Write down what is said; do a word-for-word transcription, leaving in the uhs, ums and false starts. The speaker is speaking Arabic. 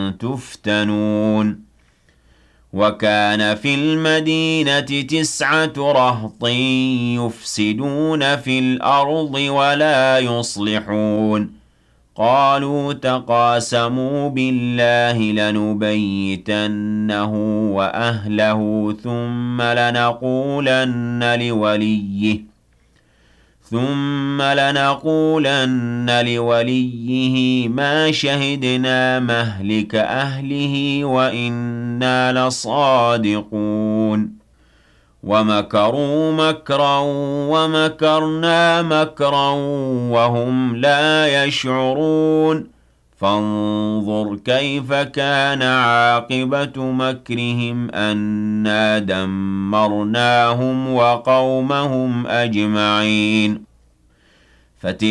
تفتنون وكان في المدينة تسعة رهط يفسدون في الأرض ولا يصلحون قالوا تقاسموا بالله لنبيتنه وأهله ثم لنقولن لوليه ثم لنقولن لوليه ما شهدنا مهلك أهله وإنا لصادقون ومكروا مكرا ومكرنا مكرا وهم لا يشعرون فانظر كيف كان عاقبة مكرهم أنا دمرناهم وقومهم أجمعين فتلك